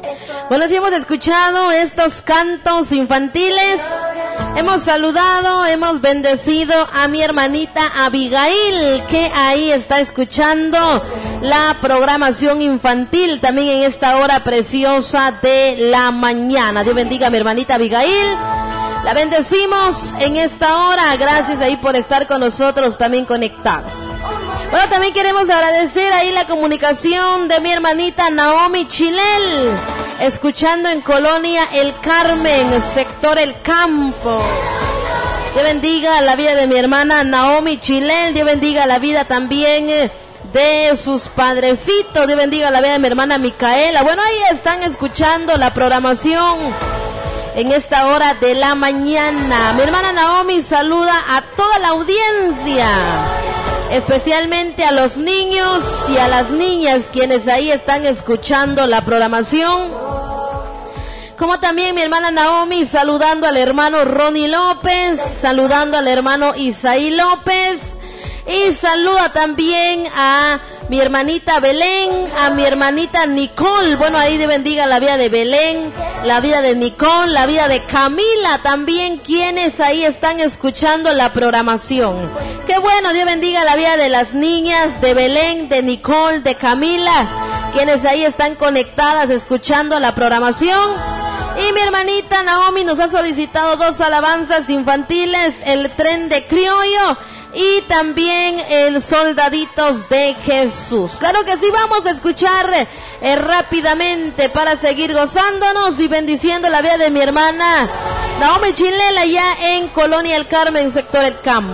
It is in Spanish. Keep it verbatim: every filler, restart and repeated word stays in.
Bueno, sí hemos escuchado estos cantos infantiles, hemos saludado, hemos bendecido a mi hermanita Abigail, que ahí está escuchando la programación infantil también en esta hora preciosa de la mañana. Dios bendiga a mi hermanita Abigail. La bendecimos en esta hora, gracias ahí por estar con nosotros también conectados. Bueno, también queremos agradecer ahí la comunicación de mi hermanita Naomi Chilel, escuchando en Colonia El Carmen, sector El Campo. Dios bendiga la vida de mi hermana Naomi Chilel, Dios bendiga la vida también de sus padrecitos, Dios bendiga la vida de mi hermana Micaela. Bueno, ahí están escuchando la programación en esta hora de la mañana. Mi hermana Naomi saluda a toda la audiencia, especialmente a los niños y a las niñas quienes ahí están escuchando la programación. Como también mi hermana Naomi saludando al hermano Ronnie López, saludando al hermano Isaí López, y saluda también a mi hermanita Belén, a mi hermanita Nicole. Bueno, ahí Dios bendiga la vida de Belén, la vida de Nicole, la vida de Camila también, quienes ahí están escuchando la programación. Qué bueno, Dios bendiga la vida de las niñas, de Belén, de Nicole, de Camila, quienes ahí están conectadas escuchando la programación. Y mi hermanita Naomi nos ha solicitado dos alabanzas infantiles, el Tren de Criollo y también el Soldaditos de Jesús. Claro que sí, vamos a escuchar eh, rápidamente para seguir gozándonos y bendiciendo la vida de mi hermana Naomi Chilel allá en Colonia El Carmen, sector El Campo.